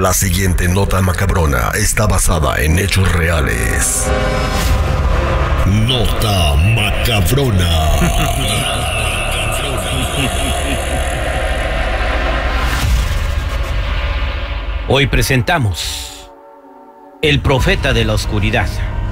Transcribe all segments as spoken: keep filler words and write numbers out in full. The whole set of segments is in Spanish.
La siguiente nota macabrona está basada en hechos reales. Nota macabrona. Hoy presentamos El Profeta de la Oscuridad.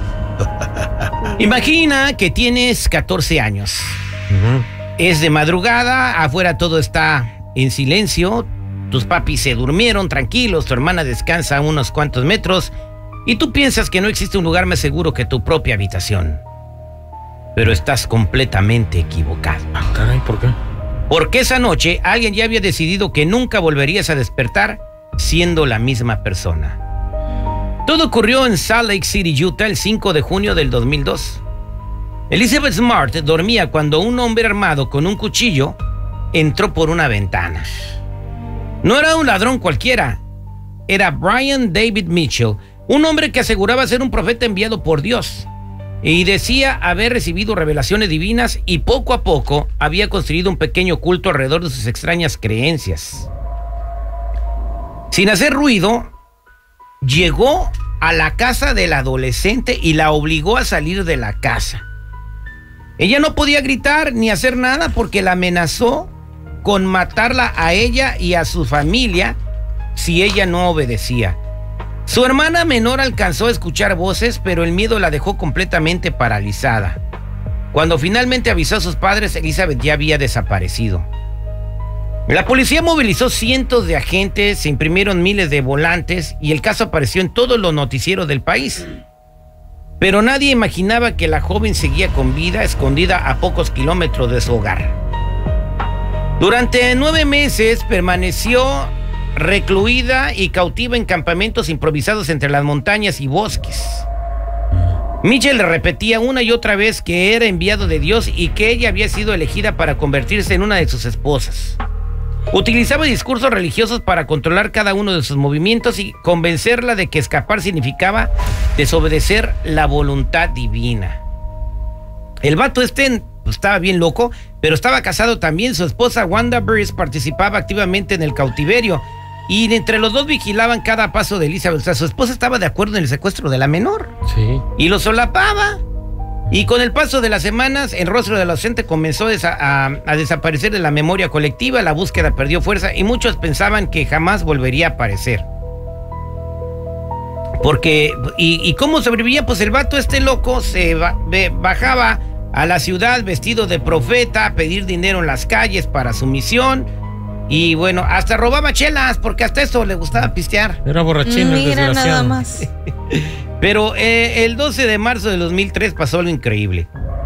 Imagina que tienes catorce años. Uh-huh. Es de madrugada, afuera todo está en silencio. Tus papis se durmieron tranquilos, tu hermana descansa a unos cuantos metros y tú piensas que no existe un lugar más seguro que tu propia habitación. Pero estás completamente equivocado. Ah, caray, ¿por qué? Porque esa noche alguien ya había decidido que nunca volverías a despertar siendo la misma persona. Todo ocurrió en Salt Lake City, Utah, el cinco de junio del dos mil dos. Elizabeth Smart dormía cuando un hombre armado con un cuchillo entró por una ventana. No era un ladrón cualquiera, era Brian David Mitchell, un hombre que aseguraba ser un profeta enviado por Dios y decía haber recibido revelaciones divinas y poco a poco había construido un pequeño culto alrededor de sus extrañas creencias. Sin hacer ruido, llegó a la casa del adolescente y la obligó a salir de la casa. Ella no podía gritar ni hacer nada porque la amenazó con matarla a ella y a su familia si ella no obedecía. Su hermana menor alcanzó a escuchar voces, pero el miedo la dejó completamente paralizada. Cuando finalmente avisó a sus padres, Elizabeth ya había desaparecido. La policía movilizó cientos de agentes, se imprimieron miles de volantes y el caso apareció en todos los noticieros del país. Pero nadie imaginaba que la joven seguía con vida, escondida a pocos kilómetros de su hogar. Durante nueve meses permaneció recluida y cautiva en campamentos improvisados entre las montañas y bosques. Mitchell le repetía una y otra vez que era enviado de Dios y que ella había sido elegida para convertirse en una de sus esposas. Utilizaba discursos religiosos para controlar cada uno de sus movimientos y convencerla de que escapar significaba desobedecer la voluntad divina. El vato este estaba bien loco, pero estaba casado también. Su esposa Wanda Burris participaba activamente en el cautiverio y entre los dos vigilaban cada paso de Elizabeth. O sea, su esposa estaba de acuerdo en el secuestro de la menor. Sí. Y lo solapaba. Y con el paso de las semanas, el rostro del adolescente comenzó a, a, a desaparecer de la memoria colectiva, la búsqueda perdió fuerza y muchos pensaban que jamás volvería a aparecer. Porque, ¿y, y cómo sobrevivía? Pues el vato este loco se ba, bajaba a la ciudad vestido de profeta a pedir dinero en las calles para su misión. Y bueno, hasta robaba chelas, porque hasta eso le gustaba pistear. Era borrachín, el Mira, desgraciado. nada más. Pero eh, el doce de marzo de dos mil tres pasó algo increíble.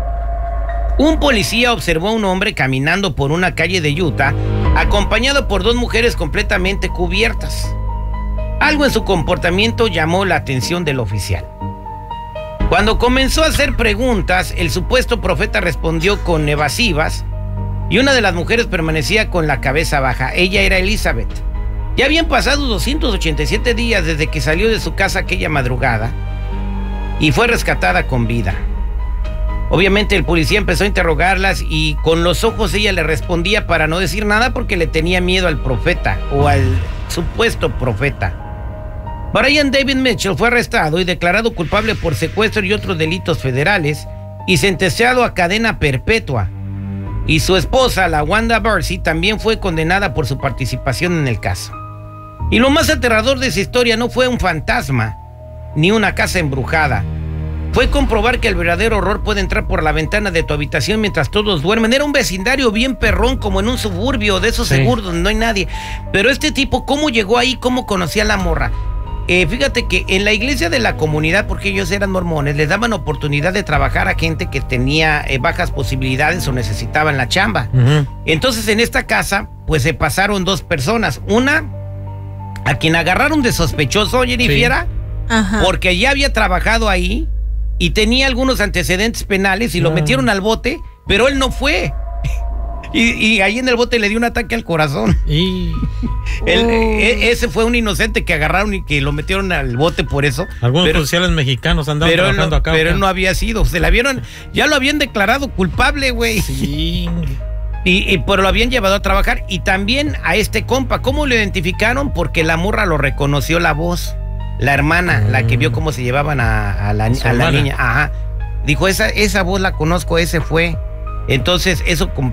Un policía observó a un hombre caminando por una calle de Utah, acompañado por dos mujeres completamente cubiertas. Algo en su comportamiento llamó la atención del oficial. Cuando comenzó a hacer preguntas, el supuesto profeta respondió con evasivas y una de las mujeres permanecía con la cabeza baja. Ella era Elizabeth. Ya habían pasado doscientos ochenta y siete días desde que salió de su casa aquella madrugada y fue rescatada con vida. Obviamente el policía empezó a interrogarlas y con los ojos ella le respondía para no decir nada porque le tenía miedo al profeta o al supuesto profeta. Brian David Mitchell fue arrestado y declarado culpable por secuestro y otros delitos federales y sentenciado a cadena perpetua. Y su esposa, la Wanda Burris, también fue condenada por su participación en el caso. Y lo más aterrador de esa historia no fue un fantasma, ni una casa embrujada. Fue comprobar que el verdadero horror puede entrar por la ventana de tu habitación mientras todos duermen. Era un vecindario bien perrón, como en un suburbio, de esos sí. Seguros donde no hay nadie. Pero este tipo, ¿cómo llegó ahí? ¿Cómo conocía a la morra? Eh, fíjate que en la iglesia de la comunidad, porque ellos eran mormones, les daban oportunidad de trabajar a gente que tenía eh, bajas posibilidades o necesitaban la chamba. Uh-huh. Entonces en esta casa, pues se pasaron dos personas. Una, a quien agarraron de sospechoso, oye, ni fiera, sí. Porque ya había trabajado ahí y tenía algunos antecedentes penales y uh-huh. lo metieron al bote, pero él no fue. Y, y ahí en el bote le dio un ataque al corazón. Y el, oh. e, ese fue un inocente que agarraron y que lo metieron al bote por eso. Algunos pero, oficiales mexicanos andaban trabajando no, acá. Pero acá. él no había sido. Se la vieron, ya lo habían declarado culpable, güey. Sí. Y, y pero lo habían llevado a trabajar. Y también a este compa, ¿cómo lo identificaron? Porque la morra lo reconoció la voz. La hermana, mm. la que vio cómo se llevaban a, a la, a la niña. Ajá. Dijo, esa, esa voz la conozco, ese fue. Entonces, eso